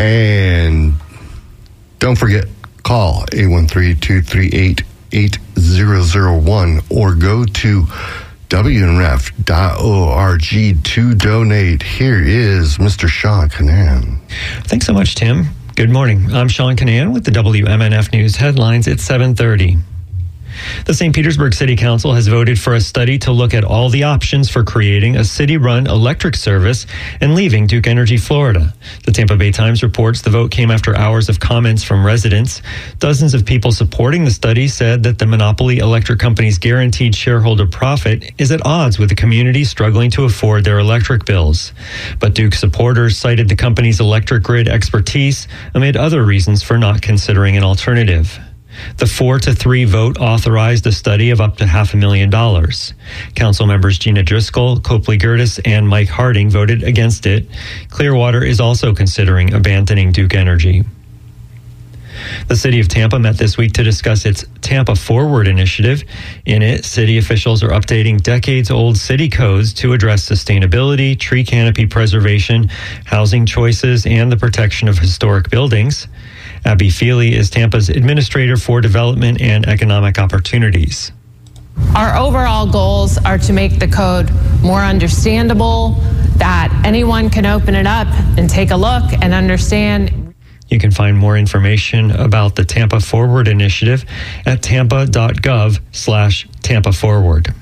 And don't forget, call 813-238-8001 or go to WNREF.org to donate. Here is Mr. Sean Canan. Thanks so much, Tim. Good morning. I'm Sean Canan with the WMNF News headlines at 7:30. The St. Petersburg City Council has voted for a study to look at all the options for creating a city-run electric service and leaving Duke Energy Florida. The Tampa Bay Times reports the vote came after hours of comments from residents. Dozens of people supporting the study said that the monopoly electric company's guaranteed shareholder profit is at odds with the community struggling to afford their electric bills. But Duke supporters cited the company's electric grid expertise amid other reasons for not considering an alternative. The 4-3 vote authorized a study of up to $500,000. Council members Gina Driscoll, Copley Gertis, and Mike Harding voted against it. Clearwater is also considering abandoning Duke Energy. The city of Tampa met this week to discuss its Tampa Forward initiative. In it, city officials are updating decades-old city codes to address sustainability, tree canopy preservation, housing choices, and the protection of historic buildings. Abby Feely is Tampa's Administrator for Development and Economic Opportunities. Our overall goals are to make the code more understandable, that anyone can open it up and take a look and understand. You can find more information about the Tampa Forward initiative at tampa.gov/Tampa Forward.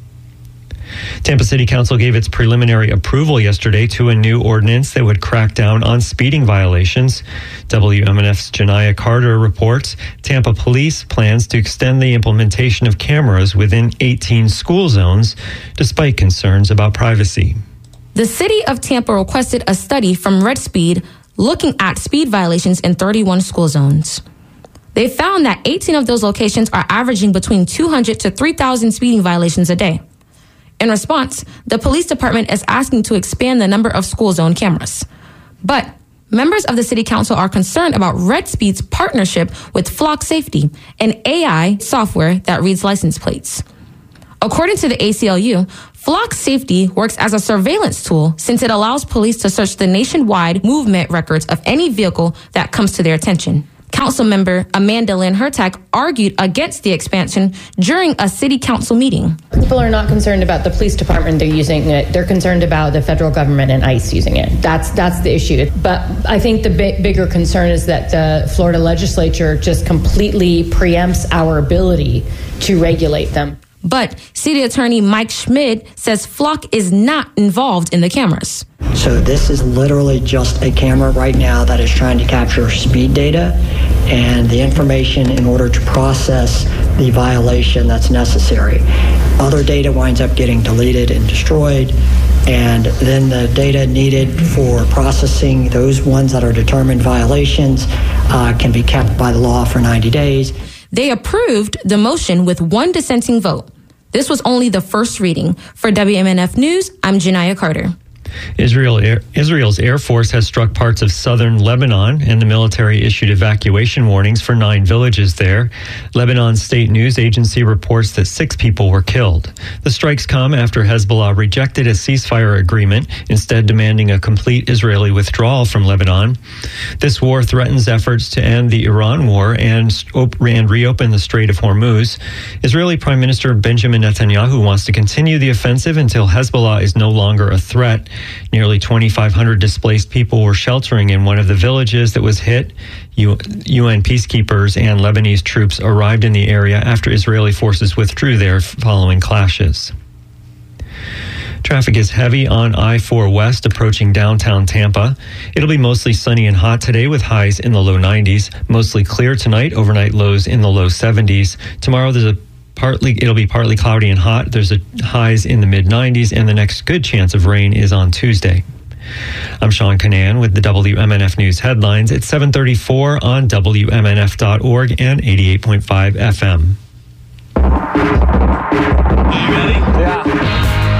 Tampa City Council gave its preliminary approval yesterday to a new ordinance that would crack down on speeding violations. WMNF's Janiyah Carter reports Tampa Police plans to extend the implementation of cameras within 18 school zones, despite concerns about privacy. The city of Tampa requested a study from Red Speed looking at speed violations in 31 school zones. They found that 18 of those locations are averaging between 200 to 3,000 speeding violations a day. In response, the police department is asking to expand the number of school zone cameras. But members of the city council are concerned about Red Speed's partnership with Flock Safety, an AI software that reads license plates. According to the ACLU, Flock Safety works as a surveillance tool since it allows police to search the nationwide movement records of any vehicle that comes to their attention. Councilmember Amanda Lynn Hertag argued against the expansion during a city council meeting. People are not concerned about the police department they're using it. They're concerned about the federal government and ICE using it. That's the issue. But I think the bigger concern is that the Florida legislature just completely preempts our ability to regulate them. But City Attorney Mike Schmid says Flock is not involved in the cameras. So this is literally just a camera right now that is trying to capture speed data and the information in order to process the violation that's necessary. Other data winds up getting deleted and destroyed, and then the data needed for processing those ones that are determined violations can be kept by the law for 90 days. They approved the motion with one dissenting vote. This was only the first reading. For WMNF News, I'm Janiyah Carter. Israel's Air Force has struck parts of southern Lebanon, and the military issued evacuation warnings for 9 villages there. Lebanon's state news agency reports that 6 people were killed. The strikes come after Hezbollah rejected a ceasefire agreement, instead demanding a complete Israeli withdrawal from Lebanon. This war threatens efforts to end the Iran war and reopen the Strait of Hormuz. Israeli Prime Minister Benjamin Netanyahu wants to continue the offensive until Hezbollah is no longer a threat. Nearly 2,500 displaced people were sheltering in one of the villages that was hit. UN peacekeepers and Lebanese troops arrived in the area after Israeli forces withdrew there following clashes. Traffic is heavy on I-4 West approaching downtown Tampa. It'll be mostly sunny and hot today with highs in the low 90s. Mostly clear tonight, overnight lows in the low 70s. Tomorrow it'll be partly cloudy and hot. There's highs in the mid-90s, and the next good chance of rain is on Tuesday. I'm Sean Canan with the WMNF News headlines at 7:34 on WMNF.org and 88.5 FM. You ready? Yeah.